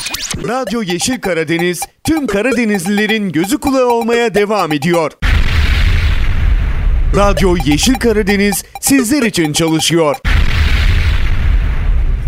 Radyo Yeşil Karadeniz tüm Karadenizlilerin gözü kulağı olmaya devam ediyor. Radyo Yeşil Karadeniz sizler için çalışıyor.